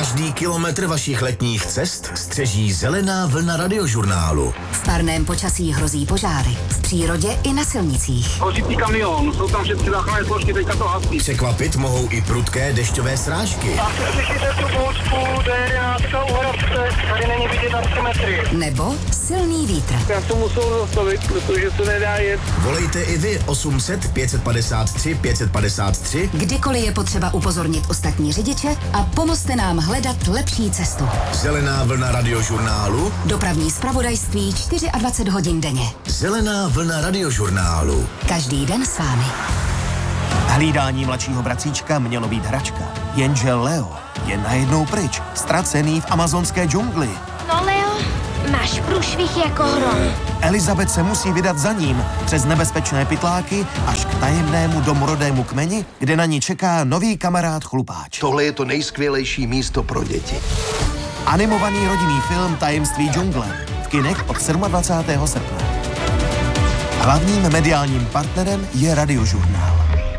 Každý kilometr vašich letních cest střeží zelená vlna radiožurnálu. V parném počasí hrozí požáry. V přírodě i na silnicích. Hořící kamion, jsou tam všechny záchranné složky, teďka to hasí. Překvapit mohou i prudké dešťové srážky. A slyšíte tu bouřku, D11 u Hradce, tady není vidět na 3 metry. Nebo silný vítr. Já jsem musel zastavit, protože se nedá jet. Volejte i vy 800 553 553. Kdykoliv je potřeba upozornit ostatní řidiče a pomozte nám hledat lepší cestu. Zelená vlna radiožurnálu. Dopravní zpravodajství 24 hodin denně. Zelená vlna radiožurnálu. Každý den s vámi. Hlídání mladšího bratříčka mělo být hračka, jenže Leo je najednou pryč, ztracený v amazonské džungli. No Leo, máš průšvih jako hrom. Elizabeth se musí vydat za ním přes nebezpečné pytláky až k tajemnému domorodému kmeni, kde na ní čeká nový kamarád chlupáč. Tohle je to nejskvělejší místo pro děti. Animovaný rodinný film Tajemství džungle v kinech od 27. srpna. Hlavním mediálním partnerem je Radiožurnál.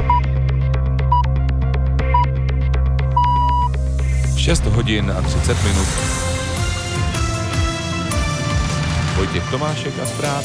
6 hodin a 30 minut. Vojtěch Tomášek a zprávy.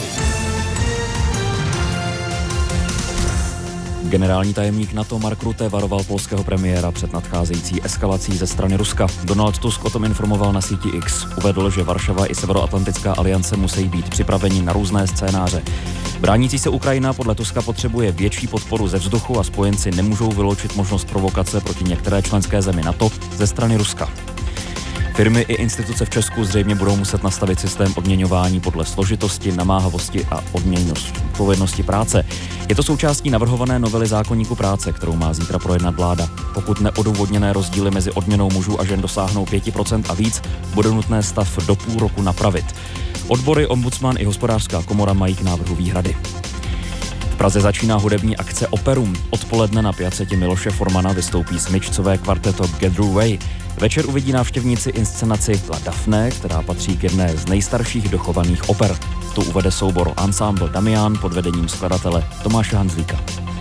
Generální tajemník NATO Mark Rutte varoval polského premiéra před nadcházející eskalací ze strany Ruska. Donald Tusk o tom informoval na síti X. Uvedl, že Varšava i Severoatlantická aliance musí být připraveni na různé scénáře. Bránící se Ukrajina podle Tuska potřebuje větší podporu ze vzduchu a spojenci nemůžou vyloučit možnost provokace proti některé členské zemi NATO ze strany Ruska. Firmy i instituce v Česku zřejmě budou muset nastavit systém odměňování podle složitosti, namáhavosti a odpovědnosti práce. Je to součástí navrhované novely zákoníku práce, kterou má zítra projednat vláda. Pokud neodůvodněné rozdíly mezi odměnou mužů a žen dosáhnou 5% a víc, bude nutné stav do půl roku napravit. Odbory, ombudsman i hospodářská komora mají k návrhu výhrady. V Praze začíná hudební akce Operum. Odpoledne na piacetě Miloše Formana vystoupí smyčcové kvarteto Get Through Way. Večer uvidí návštěvníci inscenaci La Daphne, která patří k jedné z nejstarších dochovaných oper. Tu uvede soubor Ensemble Damian pod vedením skladatele Tomáše Hanzlíka.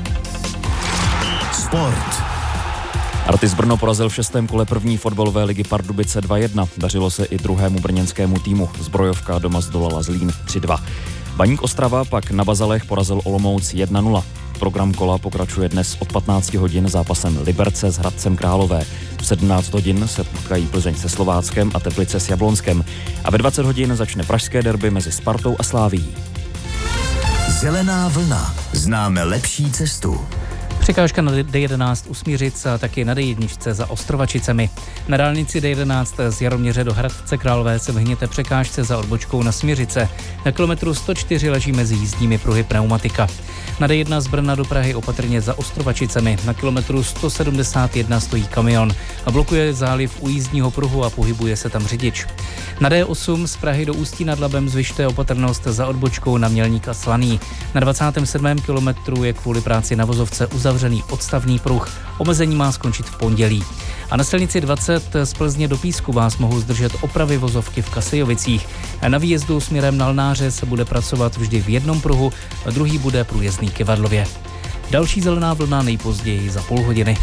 Sport. Artis Brno porazil v 6. kole první fotbalové ligy Pardubice 2-1. Dařilo se i druhému brněnskému týmu. Zbrojovka doma zdolala Zlín 3-2. Baník Ostrava pak na Bazalech porazil Olomouc 1-0. Program kola pokračuje dnes od 15 hodin zápasem Liberce s Hradcem Králové. V 17 hodin se potkají Plzeň se Slováckem a Teplice s Jablonskem. A ve 20 hodin začne pražské derby mezi Spartou a Slávií. Zelená vlna. Známe lepší cestu. Překážka na D11 u Smířic a taky na D1 za Ostrovačicemi. Na dálnici D11 z Jaroměře do Hradce Králové se vyhněte překážce za odbočkou na Směřice. Na kilometru 104 leží mezi jízdními pruhy pneumatika. Na D1 z Brna do Prahy opatrně za Ostrovačicemi. Na kilometru 171 stojí kamion a blokuje záliv u jízdního pruhu a pohybuje se tam řidič. Na D8 z Prahy do Ústí nad Labem zvyšte opatrnost za odbočkou na Mělník a Slaný. Na 27. kilometru je kvůli práci na vozovce uzavřený odstavný pruh. Omezení má skončit v pondělí. A na silnici 20 z Plzně do Písku vás mohou zdržet opravy vozovky v Kasejovicích. Na výjezdu směrem na Lnáře se bude pracovat vždy v jednom pruhu, a druhý bude průjezdný Kyvadlově. Další zelená vlna nejpozději za půl hodiny.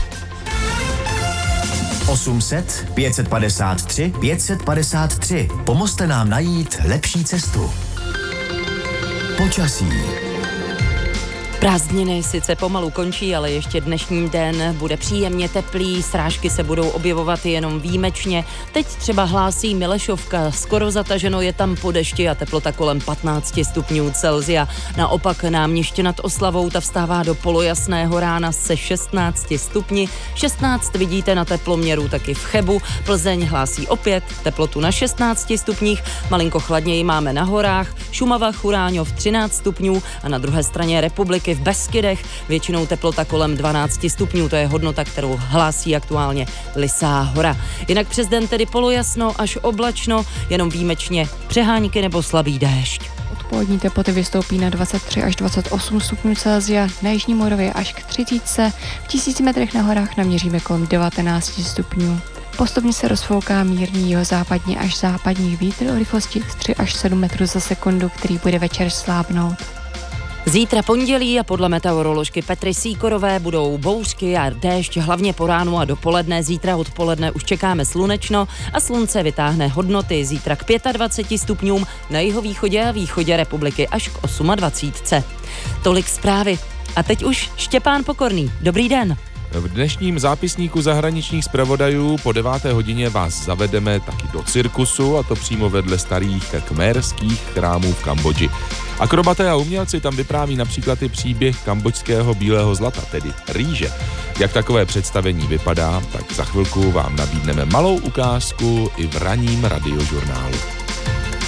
800 553 553. Pomozte nám najít lepší cestu. Počasí. Prázdniny sice pomalu končí, ale ještě dnešní den bude příjemně teplý, srážky se budou objevovat jenom výjimečně. Teď třeba hlásí Milešovka, skoro zataženo je tam po dešti a teplota kolem 15 stupňů Celsia. Naopak Náměště nad Oslavou ta vstává do polojasného rána se 16 stupni. 16 vidíte na teploměru taky v Chebu. Plzeň hlásí opět teplotu na 16 stupních, malinko chladněji máme na horách. Šumava, Churáňov 13 stupňů a na druhé straně republiky v Beskydech většinou teplota kolem 12 stupňů, to je hodnota, kterou hlásí aktuálně Lysá hora. Jinak přes den tedy polojasno až oblačno, jenom výjimečně přehánky nebo slabý déšť. Odpolední teploty vystoupí na 23 až 28 stupňů Celsia, na Jižní Moravě až k 30, v 1000 metrech na horách naměříme kolem 19 stupňů. Postupně se rozfouká mírný jihozápadní až západní vítr o rychlosti 3 až 7 metrů za sekundu, který bude večer slábnout. Zítra pondělí a podle meteoroložky Petry Sýkorové budou bouřky a déšť hlavně po ránu a dopoledne. Zítra odpoledne už čekáme slunečno a slunce vytáhne hodnoty zítra k 25 stupňům, na jihovýchodě a východě republiky až k 28. Tolik zprávy. A teď už Štěpán Pokorný. Dobrý den. V dnešním zápisníku zahraničních zpravodajů po 9. hodině vás zavedeme taky do cirkusu, a to přímo vedle starých khmerských chrámů v Kambodži. Akrobaté a umělci tam vypráví například i příběh kambodžského bílého zlata, tedy rýže. Jak takové představení vypadá, tak za chvilku vám nabídneme malou ukázku i v ranním radiožurnálu.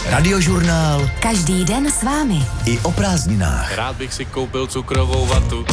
Radiožurnál. Každý den s vámi. I o prázdninách. Rád bych si koupil cukrovou vatu.